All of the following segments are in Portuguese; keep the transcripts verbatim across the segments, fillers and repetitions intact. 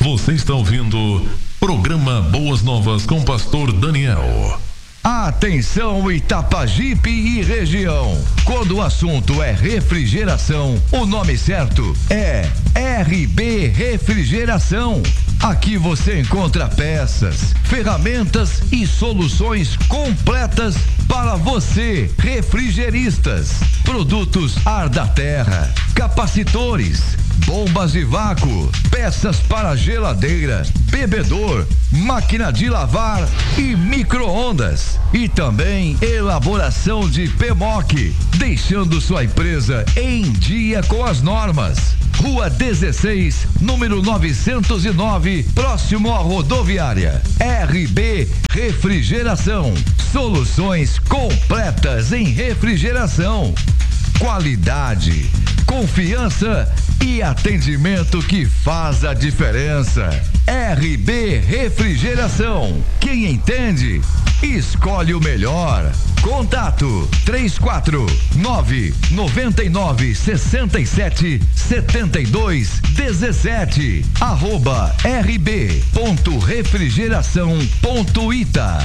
Você está ouvindo programa Boas Novas com Pastor Daniel. Atenção Itapajipe e região. Quando o assunto é refrigeração, o nome certo é R B Refrigeração. Aqui você encontra peças, ferramentas e soluções completas para você, refrigeristas. Produtos ar da terra, capacitores, bombas de vácuo, peças para geladeira, bebedor, máquina de lavar e micro-ondas. E também elaboração de P M O C, deixando sua empresa em dia com as normas. Rua dezesseis, número novecentos e nove, próximo à rodoviária. R B Refrigeração. Soluções completas em refrigeração. Qualidade, confiança e atendimento que faz a diferença. R B Refrigeração. Quem entende, escolhe o melhor. Contato três quatro nove nove nove seis sete sete dois um sete arroba rb ponto refrigeração ponto ita.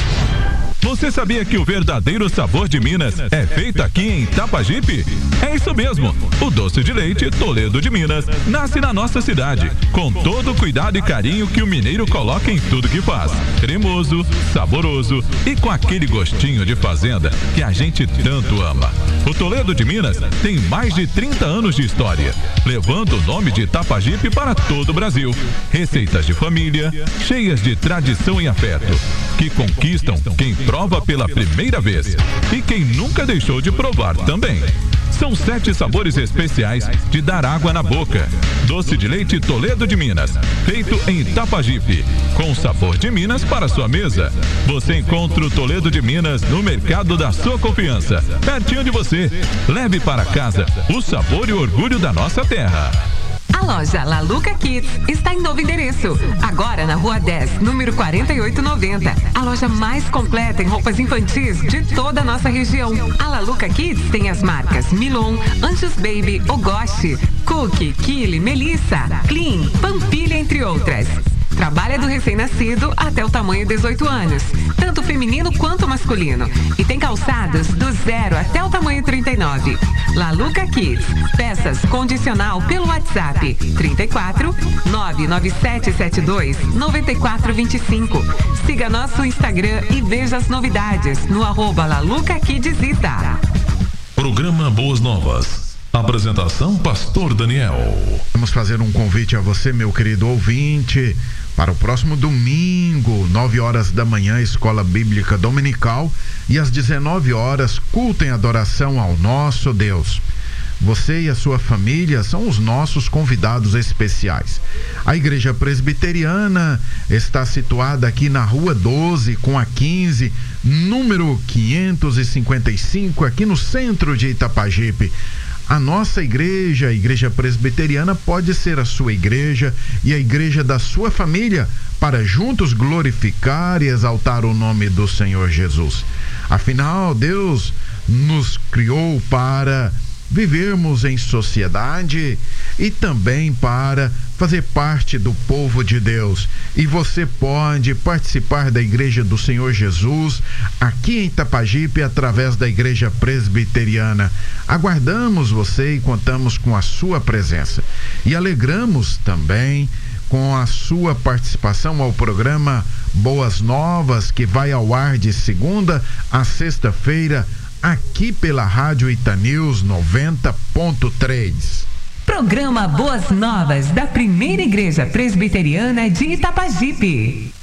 Você sabia que o verdadeiro sabor de Minas é feito aqui em Itapajipe? É isso mesmo. O doce de leite Toledo de Minas nasce na nossa cidade, com todo o cuidado e carinho que o mineiro coloca em tudo que faz. Cremoso, saboroso e com aquele gostinho de fazenda que a gente tanto ama. O Toledo de Minas tem mais de trinta anos de história, levando o nome de Itapajipe para todo o Brasil. Receitas de família, cheias de tradição e afeto, que conquistam quem prova pela primeira vez e quem nunca deixou de provar também. São sete sabores especiais de dar água na boca. Doce de leite Toledo de Minas, feito em Itapajipe, com sabor de Minas para sua mesa. Você encontra o Toledo de Minas no mercado da sua confiança, pertinho de você. Leve para casa o sabor e o orgulho da nossa terra. A loja La Luca Kids está em novo endereço, agora na Rua dez, número quarenta e oito noventa. A loja mais completa em roupas infantis de toda a nossa região. A La Luca Kids tem as marcas Milon, Anjos Baby, Ogoshi, Cookie, Kili, Melissa, Clean, Pampilha, entre outras. Trabalha do recém-nascido até o tamanho dezoito anos, tanto feminino quanto masculino. E tem calçados do zero até o tamanho trinta e nove. La Luca Kids. Peças condicional pelo WhatsApp trinta e quatro nove nove sete sete dois nove quatro dois cinco. Siga nosso Instagram e veja as novidades no arroba La Luca Kids Ita. Programa Boas Novas. Apresentação Pastor Daniel. Vamos fazer um convite a você, meu querido ouvinte, para o próximo domingo, nove horas da manhã, Escola Bíblica Dominical, e às dezenove horas, culto em adoração ao nosso Deus. Você e a sua família são os nossos convidados especiais. A Igreja Presbiteriana está situada aqui na Rua doze com a quinze, número quinhentos e cinquenta e cinco, aqui no centro de Itapajipe. A nossa igreja, a Igreja Presbiteriana, pode ser a sua igreja e a igreja da sua família, para juntos glorificar e exaltar o nome do Senhor Jesus. Afinal, Deus nos criou para vivermos em sociedade e também para fazer parte do povo de Deus. E você pode participar da Igreja do Senhor Jesus aqui em Itapajipe através da Igreja Presbiteriana. Aguardamos você e contamos com a sua presença. E alegramos também com a sua participação ao programa Boas Novas, que vai ao ar de segunda a sexta-feira, aqui pela Rádio Itanews noventa ponto três. Programa Boas Novas da Primeira Igreja Presbiteriana de Itapajipe.